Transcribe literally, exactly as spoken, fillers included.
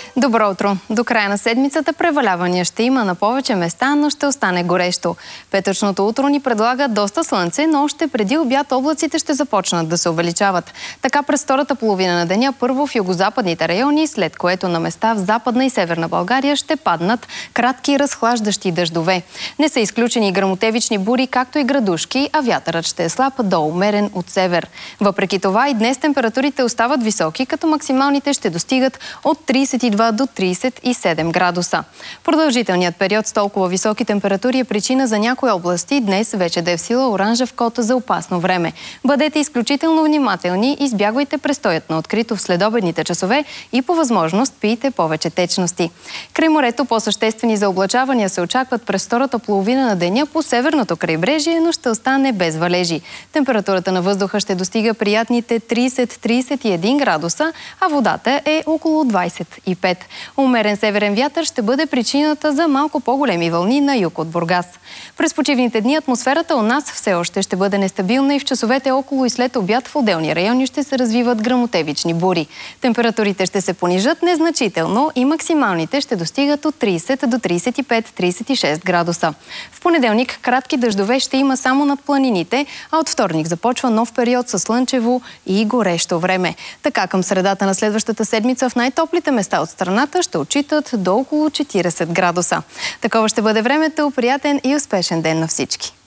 Добро утро! До края на седмицата превалявания ще има на повече места, но ще остане горещо. Петъчното утро ни предлага доста слънце, но още преди обяд облаците ще започнат да се увеличават. Така през втората половина на деня първо в югозападните райони, след което на места в Западна и Северна България ще паднат кратки разхлаждащи дъждове. Не са изключени гръмотевични бури, както и градушки, а вятърът ще е слаб до умерен от север. Въпреки това и днес температурите остават високи, като максималните ще достигат от тридесет и два до тридесет и седем градуса. Продължителният период с толкова високи температури е причина за някои области днес вече да е в сила оранжев код за опасно време. Бъдете изключително внимателни, избягвайте престоят на открито в следобедните часове и по възможност пийте повече течности. Край морето по-съществени заоблачавания се очакват през втората половина на деня по северното крайбрежие, но ще остане без валежи. Температурата на въздуха ще достига приятните тридесет до тридесет и един градуса, а водата е около двадесет и пет. Умерен северен вятър ще бъде причината за малко по-големи вълни на юг от Бургас. През почивните дни атмосферата у нас все още ще бъде нестабилна и в часовете около и след обяд в отделни райони ще се развиват гръмотевични бури. Температурите ще се понижат незначително и максималните ще достигат от тридесет до тридесет и пет до тридесет и шест градуса. В понеделник кратки дъждове ще има само над планините, а от вторник започва нов период със слънчево и горещо време. Така към средата на следващата седмица в най-топлите места от страната ще отчитат до около четиридесет градуса. Такова ще бъде времето. Приятен и успешен ден на всички!